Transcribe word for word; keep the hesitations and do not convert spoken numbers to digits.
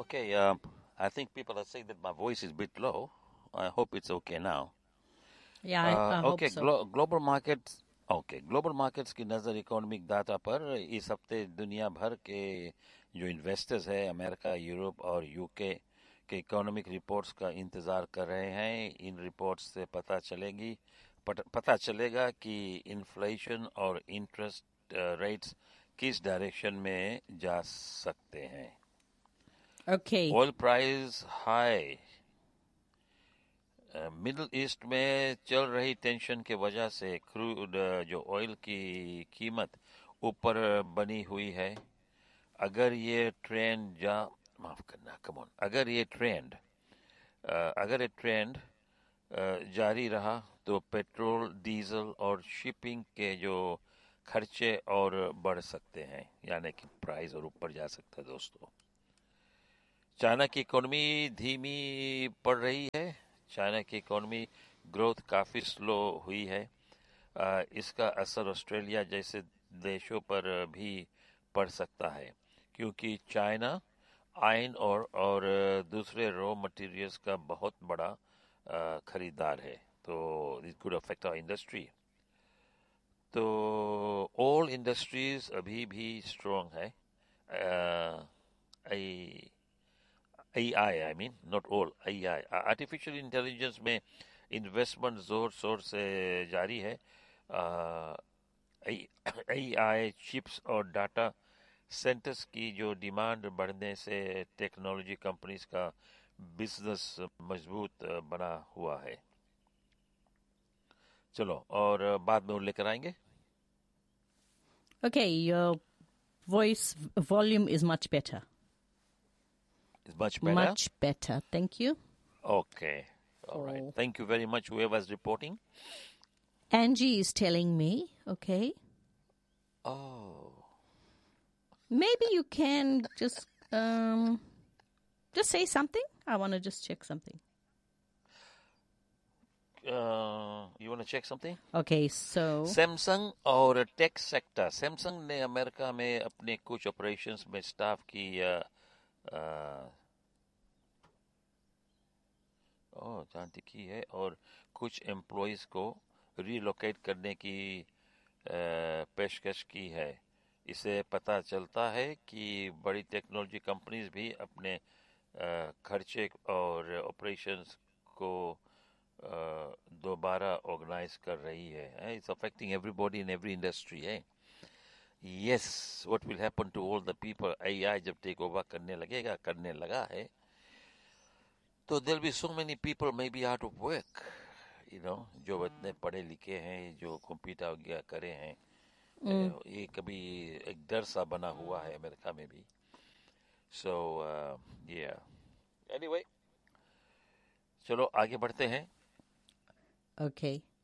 Okay, uh, I think people are saying that my voice is a bit low. I hope it's okay now. Yeah, I, Uh, I hope okay, so. Glow, global markets okay global markets की नज़र economic data पर इस हफ्ते दुनिया भर के जो investors हैं अमेरिका, यूरोप और यूके के इकोनॉमिक रिपोर्ट्स का इंतज़ार कर रहे हैं। इन रिपोर्ट्स से पता चलेगी पत, पता चलेगा कि इन्फ्लेशन और इंटरेस्ट रेट्स किस डायरेक्शन में जा सकते हैं। Okay. Oil price high, middle east में चल रही टेंशन के वजह से क्रूड जो ऑयल की कीमत ऊपर बनी हुई है। अगर ये ट्रेंड जा माफ करना कम ऑन अगर ये ट्रेंड अगर ये ट्रेंड जारी रहा तो पेट्रोल, डीजल और शिपिंग के जो खर्चे और बढ़ सकते हैं, यानी कि प्राइस और ऊपर जा सकता है दोस्तों। चाइना की इकोनॉमी धीमी पड़ रही है। चाइना की इकोनॉमी ग्रोथ काफ़ी स्लो हुई है। आ, इसका असर ऑस्ट्रेलिया जैसे देशों पर भी पड़ सकता है, क्योंकि चाइना आयन और और दूसरे रॉ मटेरियल्स का बहुत बड़ा आ, खरीदार है। तो it could affect our industry. तो ऑल इंडस्ट्रीज अभी भी स्ट्रांग है। आई A I, I mean, not all, A I. Artificial intelligence में इन्वेस्टमेंट जोर शोर से जारी है। ए आई चिप्स और डाटा सेंटर्स की जो डिमांड बढ़ने से टेक्नोलॉजी कंपनीज का बिजनेस मजबूत बना हुआ है। चलो और बाद में उल्लेख कराएंगे। Okay, your voice volume is much better. It's much better. Much better. Thank you. Okay. All right. Oh. Thank you very much, whoever's reporting. Angie is telling me, okay. Oh. Maybe you can just um just say something. I want to just check something. Uh, you want to check something? Okay, so Samsung और tech sector. Samsung ने America में अपने कुछ operations में staff की आ, आ, ओ जानती की है और कुछ एम्प्लॉयज को रिलोकेट करने की आ, पेशकश की है। इससे पता चलता है कि बड़ी टेक्नोलॉजी कंपनीज भी अपने आ, खर्चे और ऑपरेशंस को दोबारा ऑर्गेनाइज कर रही है। It's affecting everybody in every industry है। Yes, what will happen to all the people? AI जब टेक ओवर करने लगेगा करने लगा है तो there be so many people may be out of work, you know, जो इतने पढ़े लिखे हैं, जो कंप्यूटर वगैरह करे हैं। mm, ये कभी एक डर सा बना हुआ है अमेरिका में भी। सो या एनीवे, चलो आगे बढ़ते हैं। okay.